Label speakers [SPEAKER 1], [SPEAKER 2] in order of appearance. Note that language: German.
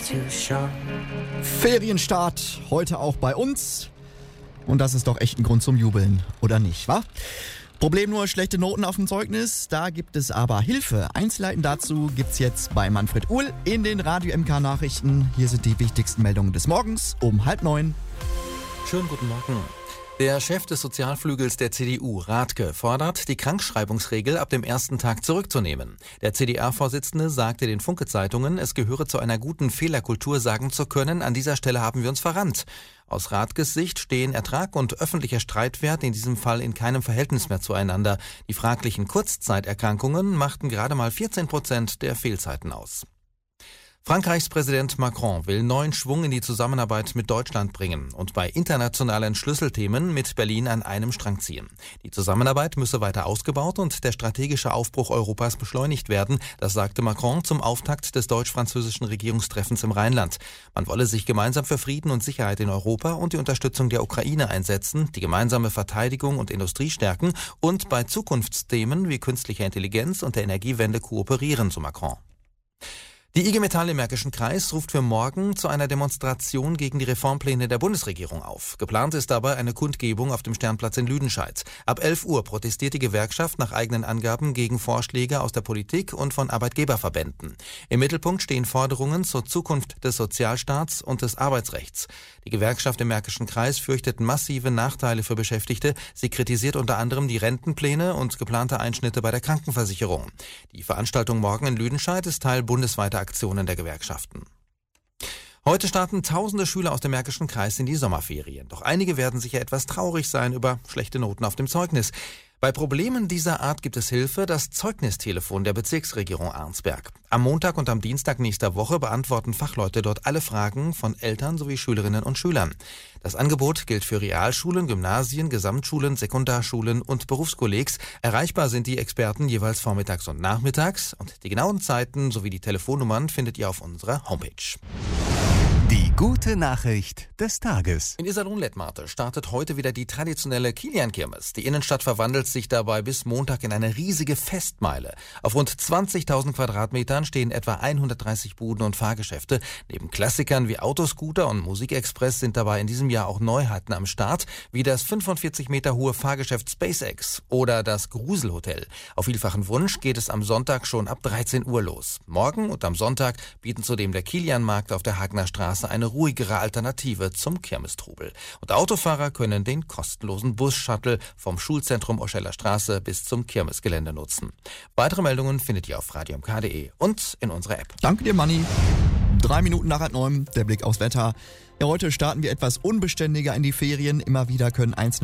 [SPEAKER 1] Ferienstart heute auch bei uns. Und das ist doch echt ein Grund zum Jubeln, oder nicht, wa? Problem nur schlechte Noten auf dem Zeugnis, da gibt es aber Hilfe. Einzelheiten dazu gibt's jetzt bei Manfred Uhl in den Radio MK Nachrichten. Hier sind die wichtigsten Meldungen des Morgens um 8:30.
[SPEAKER 2] Schönen guten Morgen. Der Chef des Sozialflügels der CDU, Rathke, fordert, die Krankschreibungsregel ab dem ersten Tag zurückzunehmen. Der CDA-Vorsitzende sagte den Funke-Zeitungen, es gehöre zu einer guten Fehlerkultur, sagen zu können, an dieser Stelle haben wir uns verrannt. Aus Rathkes Sicht stehen Ertrag und öffentlicher Streitwert in diesem Fall in keinem Verhältnis mehr zueinander. Die fraglichen Kurzzeiterkrankungen machten gerade mal 14% der Fehlzeiten aus. Frankreichs Präsident Macron will neuen Schwung in die Zusammenarbeit mit Deutschland bringen und bei internationalen Schlüsselthemen mit Berlin an einem Strang ziehen. Die Zusammenarbeit müsse weiter ausgebaut und der strategische Aufbruch Europas beschleunigt werden, das sagte Macron zum Auftakt des deutsch-französischen Regierungstreffens im Rheinland. Man wolle sich gemeinsam für Frieden und Sicherheit in Europa und die Unterstützung der Ukraine einsetzen, die gemeinsame Verteidigung und Industrie stärken und bei Zukunftsthemen wie künstlicher Intelligenz und der Energiewende kooperieren, so Macron. Die IG Metall im Märkischen Kreis ruft für morgen zu einer Demonstration gegen die Reformpläne der Bundesregierung auf. Geplant ist dabei eine Kundgebung auf dem Sternplatz in Lüdenscheid. Ab 11 Uhr protestiert die Gewerkschaft nach eigenen Angaben gegen Vorschläge aus der Politik und von Arbeitgeberverbänden. Im Mittelpunkt stehen Forderungen zur Zukunft des Sozialstaats und des Arbeitsrechts. Die Gewerkschaft im Märkischen Kreis fürchtet massive Nachteile für Beschäftigte. Sie kritisiert unter anderem die Rentenpläne und geplante Einschnitte bei der Krankenversicherung. Die Veranstaltung morgen in Lüdenscheid ist Teil bundesweiter Aktionen der Gewerkschaften. Heute starten tausende Schüler aus dem Märkischen Kreis in die Sommerferien. Doch einige werden sicher etwas traurig sein über schlechte Noten auf dem Zeugnis. Bei Problemen dieser Art gibt es Hilfe, das Zeugnistelefon der Bezirksregierung Arnsberg. Am Montag und am Dienstag nächster Woche beantworten Fachleute dort alle Fragen von Eltern sowie Schülerinnen und Schülern. Das Angebot gilt für Realschulen, Gymnasien, Gesamtschulen, Sekundarschulen und Berufskollegs. Erreichbar sind die Experten jeweils vormittags und nachmittags. Und die genauen Zeiten sowie die Telefonnummern findet ihr auf unserer Homepage.
[SPEAKER 3] Die gute Nachricht des Tages.
[SPEAKER 2] In Iserlohn-Lettmarte startet heute wieder die traditionelle Kilian-Kirmes. Die Innenstadt verwandelt sich dabei bis Montag in eine riesige Festmeile. Auf rund 20.000 Quadratmetern stehen etwa 130 Buden und Fahrgeschäfte. Neben Klassikern wie Autoscooter und Musikexpress sind dabei in diesem Jahr auch Neuheiten am Start, wie das 45 Meter hohe Fahrgeschäft SpaceX oder das Gruselhotel. Auf vielfachen Wunsch geht es am Sonntag schon ab 13 Uhr los. Morgen und am Sonntag bieten zudem der Kilian-Markt auf der Hagener Straße eine ruhigere Alternative zum Kirmestrubel. Und Autofahrer können den kostenlosen Bus-Shuttle vom Schulzentrum Oscheller Straße bis zum Kirmesgelände nutzen. Weitere Meldungen findet ihr auf radiomk.de und in unserer App.
[SPEAKER 1] Danke dir, Manni. 3 Minuten nach 8:09, der Blick aufs Wetter. Ja, heute starten wir etwas unbeständiger in die Ferien. Immer wieder können einzelne